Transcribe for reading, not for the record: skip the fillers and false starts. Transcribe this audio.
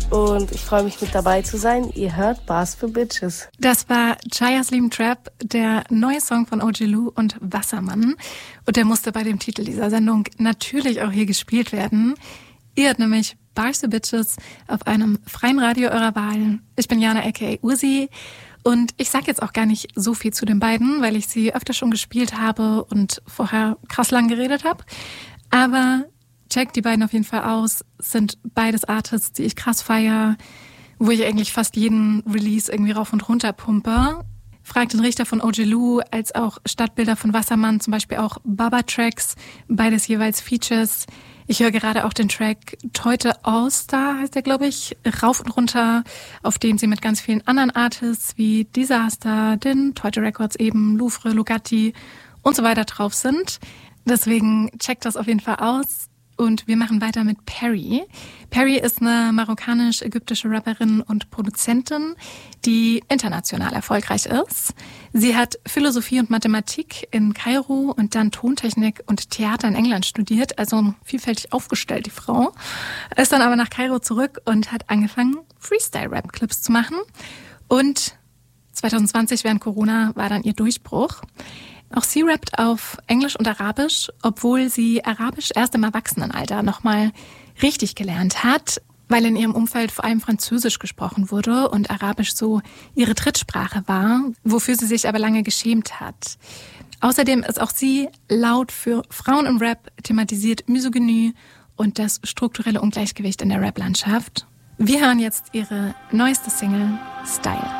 und ich freue mich, mit dabei zu sein. Ihr hört Bars für Bitches. Das war Jaya Slim Trap, der neue Song von OG und Wassermann. Und der musste bei dem Titel dieser Sendung natürlich auch hier gespielt werden. Ihr hört nämlich Bars für Bitches auf einem freien Radio eurer Wahl. Ich bin Jana aka Ursi. Und ich sag jetzt auch gar nicht so viel zu den beiden, weil ich sie öfter schon gespielt habe und vorher krass lang geredet habe. Aber checkt die beiden auf jeden Fall aus. Sind beides Artists, die ich krass feiere, wo ich eigentlich fast jeden Release irgendwie rauf und runter pumpe. Fragt den Richter von OG Lou als auch Stadtbilder von Wassermann, zum Beispiel auch Baba-Tracks, beides jeweils Features. Ich höre gerade auch den Track Teute All-Star, heißt der, glaube ich, rauf und runter, auf dem sie mit ganz vielen anderen Artists wie Disaster, den Teute Records eben, Louvre, Lugatti und so weiter drauf sind. Deswegen checkt das auf jeden Fall aus. Und wir machen weiter mit Perry. Perry ist eine marokkanisch-ägyptische Rapperin und Produzentin, die international erfolgreich ist. Sie hat Philosophie und Mathematik in Kairo und dann Tontechnik und Theater in England studiert, also vielfältig aufgestellt, die Frau. Ist dann aber nach Kairo zurück und hat angefangen, Freestyle-Rap-Clips zu machen. Und 2020 während Corona war dann ihr Durchbruch. Auch sie rappt auf Englisch und Arabisch, obwohl sie Arabisch erst im Erwachsenenalter nochmal richtig gelernt hat, weil in ihrem Umfeld vor allem Französisch gesprochen wurde und Arabisch so ihre Trittsprache war, wofür sie sich aber lange geschämt hat. Außerdem ist auch sie laut für Frauen im Rap, thematisiert Misogynie und das strukturelle Ungleichgewicht in der Rap-Landschaft. Wir hören jetzt ihre neueste Single, Style.